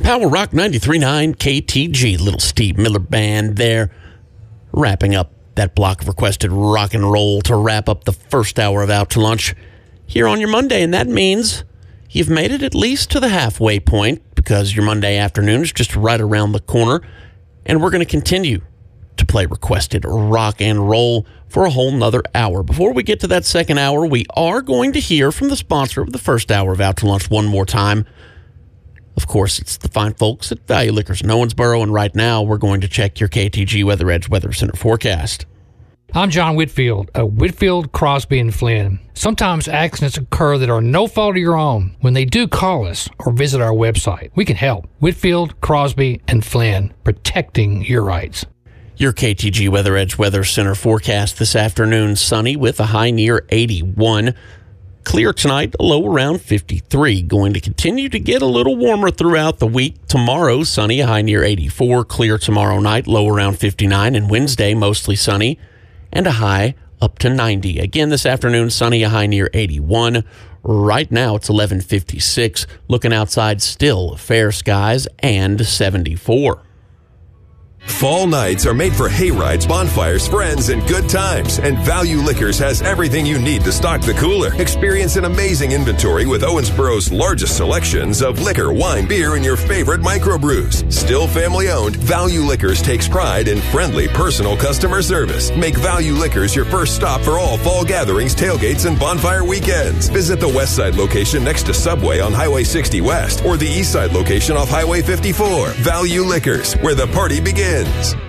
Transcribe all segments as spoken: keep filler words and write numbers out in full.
Power Rock ninety-three point nine K T G. Little Steve Miller Band there, wrapping up that block of requested rock and roll to wrap up the first hour of Out to Lunch here on your Monday. And that means you've made it at least to the halfway point, because your Monday afternoon is just right around the corner. And we're going to continue to play requested rock and roll for a whole nother hour. Before we get to that second hour, we are going to hear from the sponsor of the first hour of Out to Lunch one more time. Of course, it's the fine folks at Value Liquors in Owensboro, and right now we're going to check your K T G Weather Edge Weather Center forecast. I'm John Whitfield of Whitfield, Crosby, and Flynn. Sometimes accidents occur that are no fault of your own. When they do, call us or visit our website. We can help. Whitfield, Crosby, and Flynn, protecting your rights. Your K T G Weather Edge Weather Center forecast this afternoon: sunny with a high near eighty-one. Clear tonight, a low around fifty-three. Going to continue to get a little warmer throughout the week. Tomorrow, sunny, a high near eighty-four. Clear tomorrow night, low around fifty-nine. And Wednesday, mostly sunny and a high up to ninety. Again, this afternoon, sunny, a high near eighty-one. Right now, it's eleven fifty-six. Looking outside, still fair skies and seventy-four. Fall nights are made for hayrides, bonfires, friends, and good times. And Value Liquors has everything you need to stock the cooler. Experience an amazing inventory with Owensboro's largest selections of liquor, wine, beer, and your favorite microbrews. Still family owned, Value Liquors takes pride in friendly, personal customer service. Make Value Liquors your first stop for all fall gatherings, tailgates, and bonfire weekends. Visit the west side location next to Subway on Highway sixty West, or the east side location off Highway fifty-four. Value Liquors, where the party begins.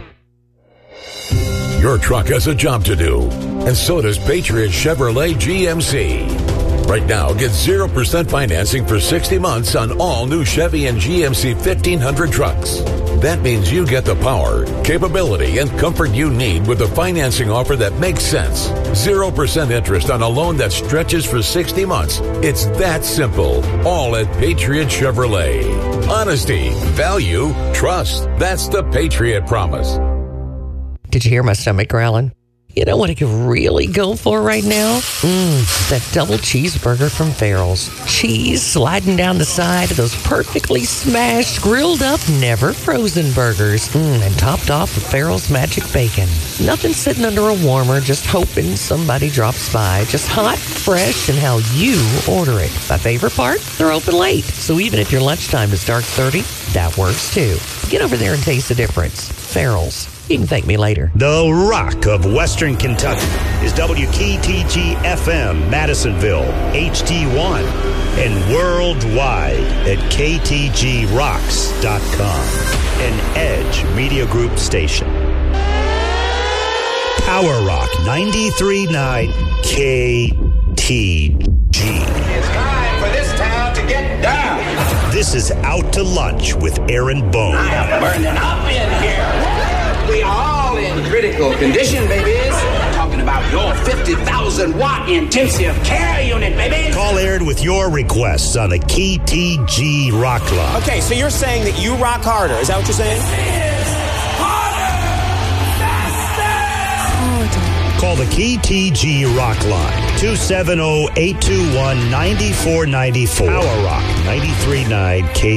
Your truck has a job to do, and so does Patriot Chevrolet G M C. Right now, get zero percent financing for sixty months on all new Chevy and G M C fifteen hundred trucks. That means you get the power, capability, and comfort you need with a financing offer that makes sense. zero percent interest on a loan that stretches for sixty months. It's that simple. All at Patriot Chevrolet. Honesty, value, trust. That's the Patriot Promise. Did you hear my stomach growling? You know what I could really go for right now? Mmm, that double cheeseburger from Farrell's. Cheese sliding down the side of those perfectly smashed, grilled up, never frozen burgers. Mmm, and topped off with Farrell's magic bacon. Nothing sitting under a warmer, just hoping somebody drops by. Just hot, fresh, and how you order it. My favorite part? They're open late. So even if your lunchtime is dark thirty, that works too. Get over there and taste the difference. Farrell's. You can thank me later. The Rock of Western Kentucky is W K T G F M, Madisonville, H D one, and worldwide at K T G rocks dot com, an Edge Media Group station. Power Rock ninety-three point nine K T G. It's time for this town to get down. This is Out to Lunch with Aaron Bone. I am burning up in here. We are all in critical condition, babies. Talking about your fifty thousand watt intensive care unit, babies. Call Aaron with your requests on the K T G Rock Line. Okay, so you're saying that you rock harder. Is that what you're saying? Call the K T G Rock Line, two seven zero, eight two one, nine four nine four. Power Rock ninety-three point nine K